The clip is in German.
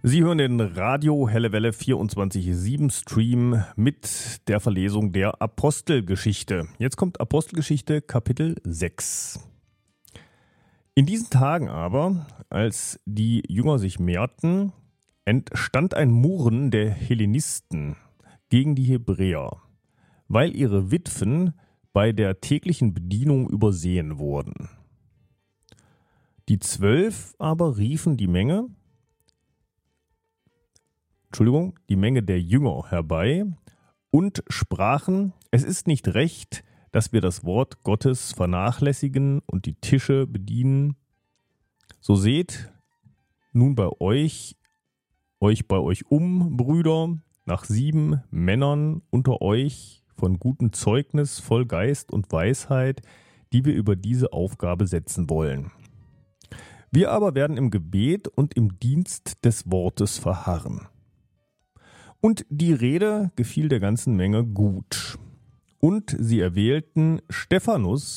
Sie hören den Radio Helle Welle 24/7 Stream mit der Verlesung der Apostelgeschichte. Jetzt kommt Apostelgeschichte Kapitel 6. In diesen Tagen aber, als die Jünger sich mehrten, entstand ein Murren der Hellenisten gegen die Hebräer, weil ihre Witwen bei der täglichen Bedienung übersehen wurden. Die 12 aber riefen die Menge der Jünger herbei und sprachen: Es ist nicht recht, dass wir das Wort Gottes vernachlässigen und die Tische bedienen. So seht nun bei euch um, Brüder, nach 7 Männern unter euch von gutem Zeugnis, voll Geist und Weisheit, die wir über diese Aufgabe setzen wollen. Wir aber werden im Gebet und im Dienst des Wortes verharren. Und die Rede gefiel der ganzen Menge gut. Und sie erwählten Stephanus